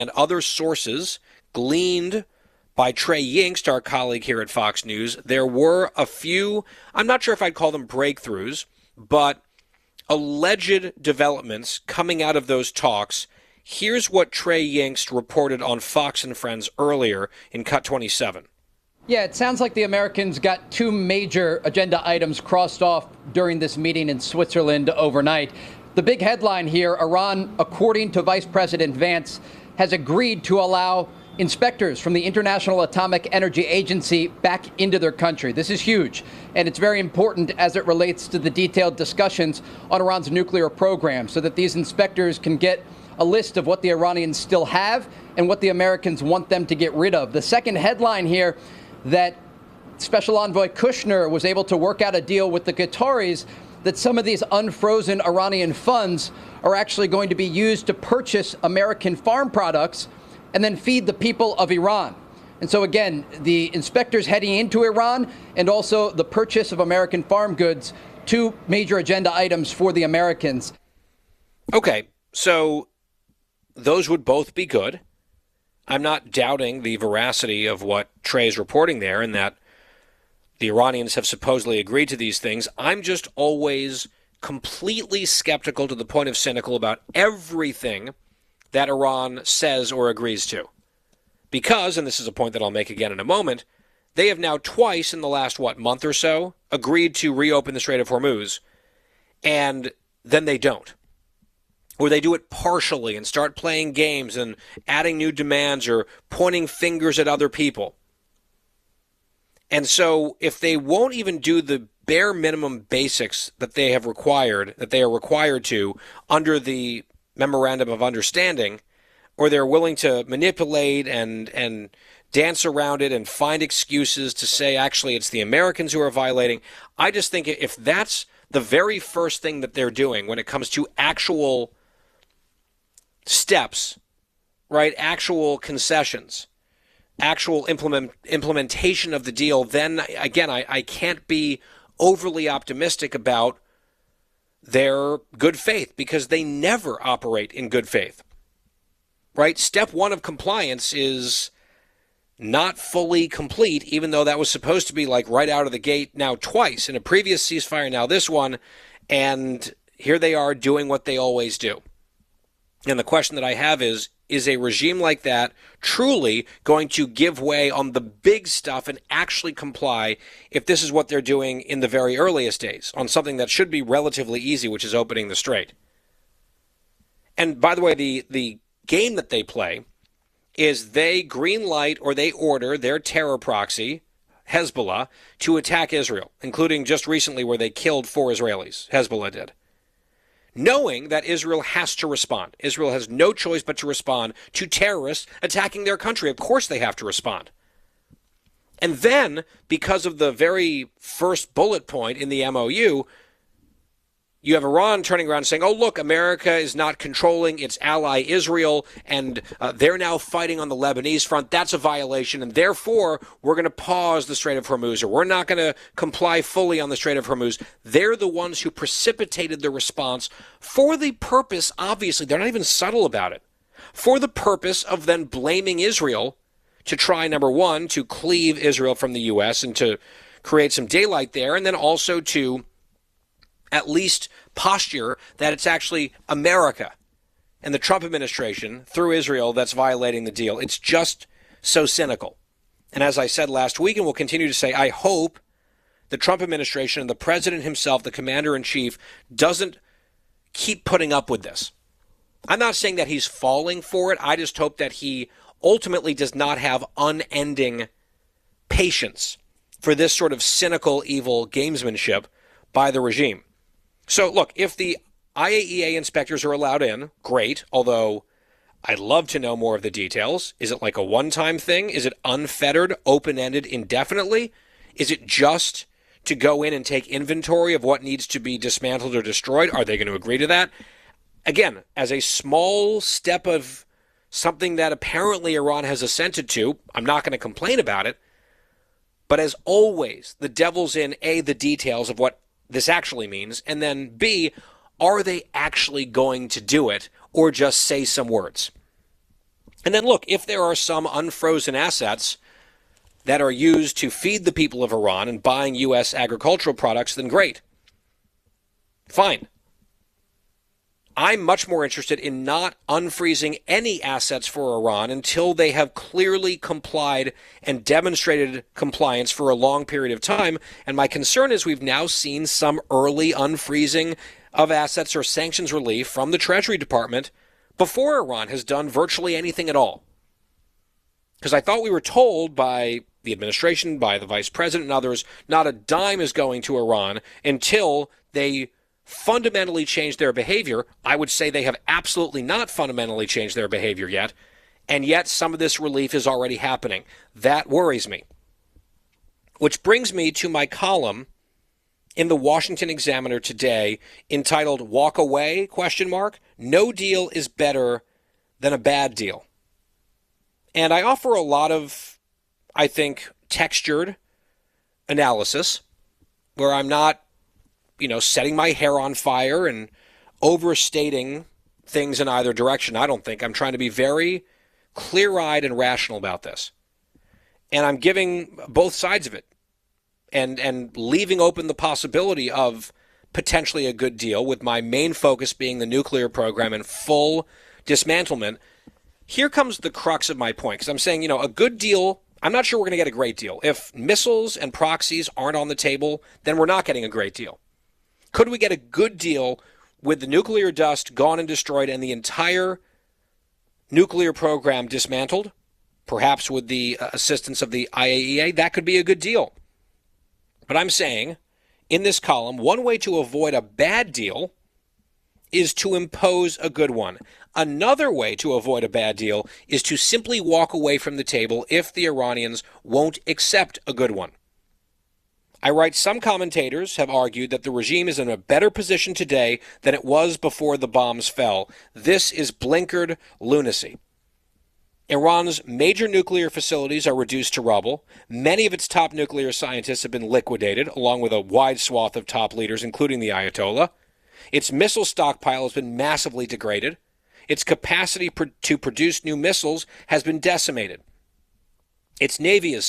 and other sources gleaned by Trey Yingst, our colleague here at Fox News, there were a few, I'm not sure if I'd call them breakthroughs, but alleged developments coming out of those talks. Here's what Trey Yingst reported on Fox and Friends earlier in Cut 27. Yeah, it sounds like the Americans got two major agenda items crossed off during this meeting in Switzerland overnight. The big headline here, Iran, according to Vice President Vance, has agreed to allow inspectors from the International Atomic Energy Agency back into their country. This is huge, and it's very important as it relates to the detailed discussions on Iran's nuclear program, so that these inspectors can get a list of what the Iranians still have and what the Americans want them to get rid of. The second headline here, that Special Envoy Kushner was able to work out a deal with the Qataris that some of these unfrozen Iranian funds are actually going to be used to purchase American farm products and then feed the people of Iran. And so, again, the inspectors heading into Iran and also the purchase of American farm goods, two major agenda items for the Americans. Okay, so those would both be good. I'm not doubting the veracity of what Trey is reporting there and that the Iranians have supposedly agreed to these things. I'm just always completely skeptical to the point of cynical about everything that Iran says or agrees to. Because, and this is a point that I'll make again in a moment, they have now twice in the last, month or so, agreed to reopen the Strait of Hormuz, and then they don't. Or they do it partially and start playing games and adding new demands or pointing fingers at other people. And so if they won't even do the bare minimum basics that they have required, that they are required to under the Memorandum of Understanding, or they're willing to manipulate and dance around it and find excuses to say, actually, it's the Americans who are violating, I just think if that's the very first thing that they're doing when it comes to actual steps, right, actual concessions, actual implementation of the deal, then, again, I can't be overly optimistic about their good faith, because they never operate in good faith, right? Step one of compliance is not fully complete, even though that was supposed to be like right out of the gate now twice in a previous ceasefire, now this one, and here they are doing what they always do. And the question that I have is a regime like that truly going to give way on the big stuff and actually comply if this is what they're doing in the very earliest days on something that should be relatively easy, which is opening the strait? And by the way, the game that they play is they green light or they order their terror proxy, Hezbollah, to attack Israel, including just recently where they killed 4 Israelis. Hezbollah did. Knowing that Israel has to respond. Israel has no choice but to respond to terrorists attacking their country. Of course they have to respond. And then, because of the very first bullet point in the MOU, you have Iran turning around and saying, oh, look, America is not controlling its ally Israel, and they're now fighting on the Lebanese front. That's a violation, and therefore we're going to pause the Strait of Hormuz, or we're not going to comply fully on the Strait of Hormuz. They're the ones who precipitated the response for the purpose, obviously, they're not even subtle about it, for the purpose of then blaming Israel to try, number one, to cleave Israel from the U.S. and to create some daylight there, and then also to at least posture that it's actually America and the Trump administration through Israel that's violating the deal. It's just so cynical. And as I said last week, and will continue to say, I hope the Trump administration and the president himself, the commander-in-chief, doesn't keep putting up with this. I'm not saying that he's falling for it. I just hope that he ultimately does not have unending patience for this sort of cynical, evil gamesmanship by the regime. So, look, if the IAEA inspectors are allowed in, great, although I'd love to know more of the details. Is it like a one-time thing? Is it unfettered, open-ended, indefinitely? Is it just to go in and take inventory of what needs to be dismantled or destroyed? Are they going to agree to that? Again, as a small step of something that apparently Iran has assented to, I'm not going to complain about it. But as always, the devil's in, A, the details of what this actually means, and then B, are they actually going to do it or just say some words? And then look, if there are some unfrozen assets that are used to feed the people of Iran and buying U.S. agricultural products, then great. Fine. I'm much more interested in not unfreezing any assets for Iran until they have clearly complied and demonstrated compliance for a long period of time. And my concern is we've now seen some early unfreezing of assets or sanctions relief from the Treasury Department before Iran has done virtually anything at all. Because I thought we were told by the administration, by the vice president and others, not a dime is going to Iran until they fundamentally change their behavior. I would say they have absolutely not fundamentally changed their behavior yet, and yet some of this relief is already happening. That worries me. Which brings me to my column in the Washington Examiner today entitled "Walk Away?" ? No deal is better than a bad deal. And I offer a lot of, I think, textured analysis where I'm not, setting my hair on fire and overstating things in either direction. I don't think. I'm trying to be very clear-eyed and rational about this. And I'm giving both sides of it and leaving open the possibility of potentially a good deal, with my main focus being the nuclear program and full dismantlement. Here comes the crux of my point, because I'm saying, a good deal, I'm not sure we're going to get a great deal. If missiles and proxies aren't on the table, then we're not getting a great deal. Could we get a good deal with the nuclear dust gone and destroyed and the entire nuclear program dismantled? Perhaps with the assistance of the IAEA, that could be a good deal. But I'm saying, in this column, one way to avoid a bad deal is to impose a good one. Another way to avoid a bad deal is to simply walk away from the table if the Iranians won't accept a good one. I write, some commentators have argued that the regime is in a better position today than it was before the bombs fell. This is blinkered lunacy. Iran's major nuclear facilities are reduced to rubble. Many of its top nuclear scientists have been liquidated, along with a wide swath of top leaders, including the Ayatollah. Its missile stockpile has been massively degraded. Its capacity to produce new missiles has been decimated. Its navy is